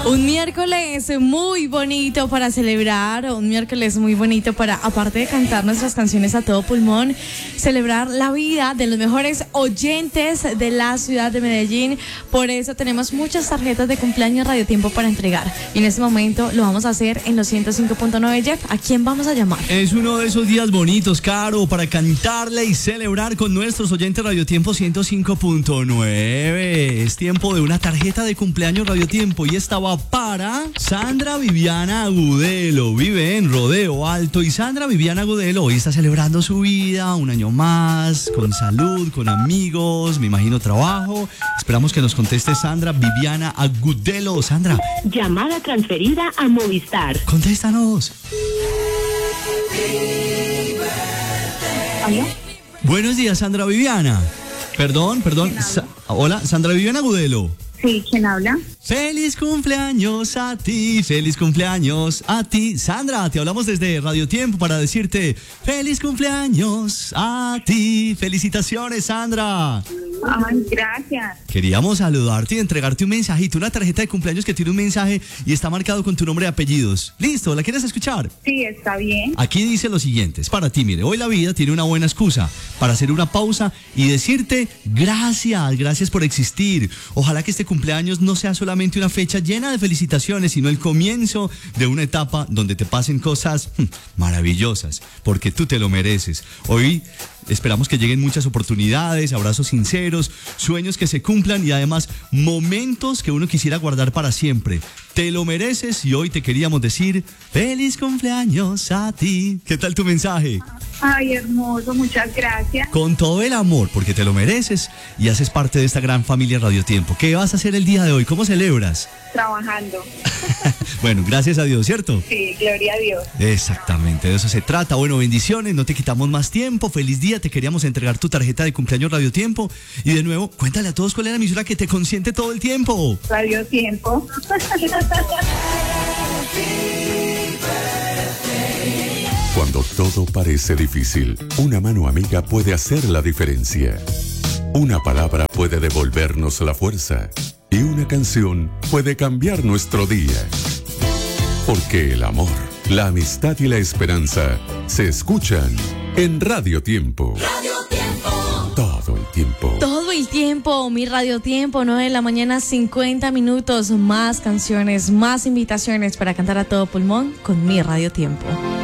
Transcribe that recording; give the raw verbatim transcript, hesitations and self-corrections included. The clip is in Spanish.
Un miércoles muy bonito para celebrar, un miércoles muy bonito para, aparte de cantar nuestras canciones a todo pulmón, celebrar la vida de los mejores oyentes de la ciudad de Medellín. Por eso tenemos muchas tarjetas de cumpleaños Radio Tiempo para entregar. Y en este momento lo vamos a hacer en los ciento cinco punto nueve. Jeff, ¿a quién vamos a llamar? Es uno de esos días bonitos, Caro, para cantarle y celebrar con nuestros oyentes Radio Tiempo ciento cinco punto nueve. Es tiempo de una tarjeta de cumpleaños Radio Tiempo y esta va para Sandra Viviana Agudelo. Vive en Rodeo Alto y Sandra Viviana Agudelo hoy está celebrando su vida, un año más, con salud, con amigos, me imagino trabajo. Esperamos que nos conteste Sandra Viviana Agudelo. Sandra. Llamada transferida a Movistar. Contéstanos. ¿Aló? Buenos días, Sandra Viviana. Perdón, perdón. Sa- Hola, Sandra Viviana Agudelo. Sí, ¿quién habla? Feliz cumpleaños a ti, feliz cumpleaños a ti. Sandra, te hablamos desde Radio Tiempo para decirte feliz cumpleaños a ti. Felicitaciones, Sandra. Ay, gracias. Queríamos saludarte y entregarte un mensajito, una tarjeta de cumpleaños que tiene un mensaje y está marcado con tu nombre y apellidos. ¿Listo? ¿La quieres escuchar? Sí, está bien. Aquí dice lo siguiente, es para ti, mire, hoy la vida tiene una buena excusa para hacer una pausa y decirte gracias, gracias por existir. Ojalá que este cumpleaños no sea solamente una fecha llena de felicitaciones, sino el comienzo de una etapa donde te pasen cosas hm, maravillosas, porque tú te lo mereces. Hoy esperamos que lleguen muchas oportunidades, abrazos sinceros, sueños que se cumplan y además momentos que uno quisiera guardar para siempre. Te lo mereces y hoy te queríamos decir feliz cumpleaños a ti. ¿Qué tal tu mensaje? Ay, hermoso, muchas gracias. Con todo el amor, porque te lo mereces y haces parte de esta gran familia Radio Tiempo. ¿Qué vas a hacer el día de hoy? ¿Cómo celebras? Trabajando. Bueno, gracias a Dios, ¿cierto? Sí, gloria a Dios. Exactamente, de eso se trata. Bueno, bendiciones, no te quitamos más tiempo. Feliz día, te queríamos entregar tu tarjeta de cumpleaños Radio Tiempo. Y de nuevo, cuéntale a todos cuál es la emisora que te consiente todo el tiempo. Radio Tiempo. Cuando todo parece difícil, una mano amiga puede hacer la diferencia. Una palabra puede devolvernos la fuerza y una canción puede cambiar nuestro día. Porque el amor, la amistad y la esperanza se escuchan en Radio Tiempo. Radio Tiempo. Todo el tiempo. Todo el tiempo, mi Radio Tiempo, nueve de la mañana, cincuenta minutos, más canciones, más invitaciones para cantar a todo pulmón con mi Radio Tiempo.